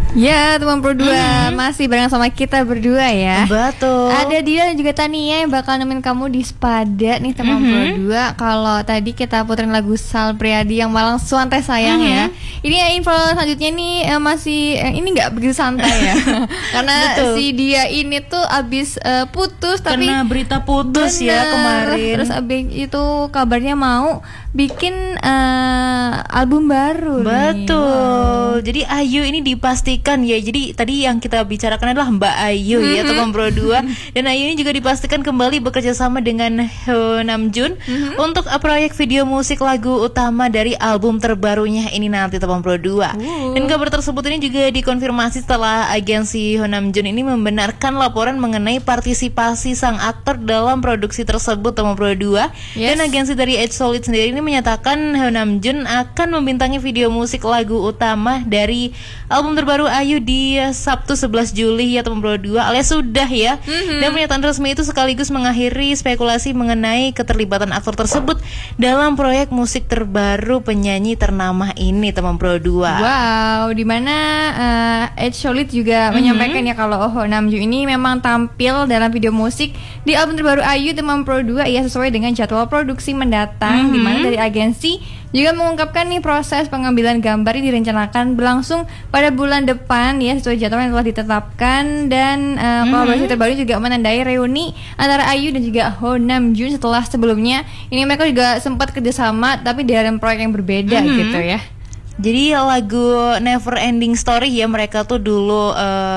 Ya, teman berdua masih bareng sama kita berdua ya. Betul. Ada dia dan juga Tania yang bakal nemenin kamu di Spada nih teman berdua. Kalau tadi kita puterin lagu Sal Priadi yang Malang Suan Teh Sayang ya. Ini ya info selanjutnya nih masih ini nggak begitu santai ya. Karena si dia ini tuh abis putus tapi karena berita putus ya kemarin. Terus abis itu kabarnya mau bikin album baru. Betul. Jadi Ayu ini dipastikan ya. Jadi tadi yang kita bicarakan adalah Mbak Ayu ya teman berdua. Dan Ayu ini juga dipastikan kembali bekerja sama dengan Ho Namjoon untuk proyek video musik lagu utama dari album terbarunya ini nanti teman berdua. Dan kabar tersebut ini juga dikonfirmasi setelah agensi Ho Namjoon ini membenarkan laporan mengenai partisipasi sang aktor dalam produksi tersebut teman berdua. Dan agensi dari Edge Solid sendiri ini menyatakan Ho Namjoon akan membintangi video musik lagu utama dari album terbaru Ayu di Sabtu 11 Juli ya teman berdua, alias sudah ya. Dan pernyataan resmi itu sekaligus mengakhiri spekulasi mengenai keterlibatan aktor tersebut dalam proyek musik terbaru penyanyi ternama ini teman berdua. Wow, dimana Edge Solid juga menyampaikan ya kalau Ho Namjoon ini memang tampil dalam video musik di album terbaru Ayu teman berdua ya sesuai dengan jadwal produksi mendatang. Dimana dari agensi juga mengungkapkan nih proses pengambilan gambar ini direncanakan berlangsung pada bulan depan ya sesuai jadwal yang telah ditetapkan. Dan kolaborasi terbaru juga menandai reuni antara Ayu dan juga Ho Namjoon setelah sebelumnya ini mereka juga sempat kerjasama tapi dalam proyek yang berbeda gitu ya. Jadi lagu Never Ending Story ya, mereka tuh dulu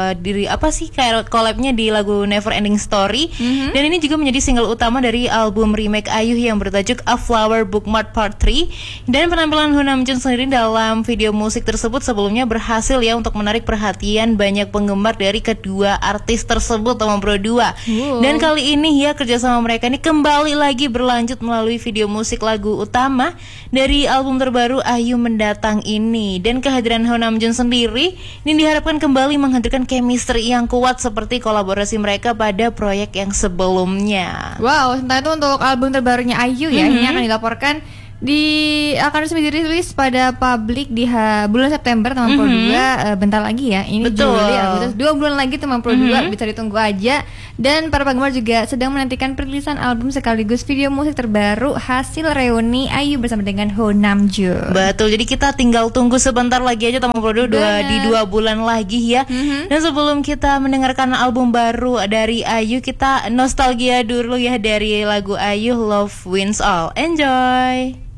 kayak collabnya di lagu Never Ending Story. Dan ini juga menjadi single utama dari album remake Ayu yang bertajuk A Flower Bookmark Part 3. Dan penampilan Ho Namjoon sendiri dalam video musik tersebut sebelumnya berhasil ya untuk menarik perhatian banyak penggemar dari kedua artis tersebut teman berdua. Dan kali ini ya kerjasama mereka ini kembali lagi berlanjut melalui video musik lagu utama dari album terbaru Ayu mendatang ini. Dan kehadiran Ho Namjoon sendiri ini diharapkan kembali menghadirkan chemistry yang kuat seperti kolaborasi mereka pada proyek yang sebelumnya. Wow, sementara itu untuk album terbarunya Ayu ya ini akan dilaporkan akan resmi dirilis pada publik di bulan September teman Pro 2 bentar lagi ya. Ini Juli, Agustus, 2 bulan lagi teman Pro 2 bisa ditunggu aja. Dan para penggemar juga sedang menantikan perilisan album sekaligus video musik terbaru hasil reuni Ayu bersama dengan Ho Namjoon. Betul, jadi kita tinggal tunggu sebentar lagi aja teman Pro 2 di 2 bulan lagi ya. Dan sebelum kita mendengarkan album baru dari Ayu, kita nostalgia dulu ya dari lagu Ayu Love Wins All. Enjoy.